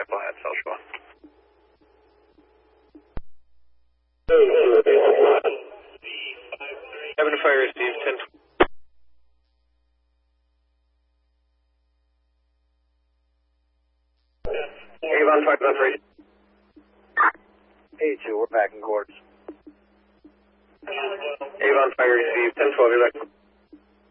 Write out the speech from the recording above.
Apple at social. Having a fire received 10. Avon 513. A2, we're back in courts. Avon fire received 1012, you're back.